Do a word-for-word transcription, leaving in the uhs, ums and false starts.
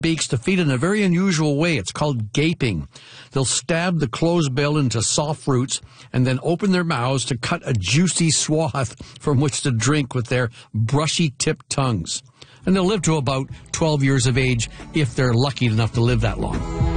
beaks to feed in a very unusual way. It's called gaping. They'll stab the closed bill into soft roots and then open their mouths to cut a juicy swath from which to drink with their brushy-tipped tongues. And they'll live to about twelve years of age if they're lucky enough to live that long.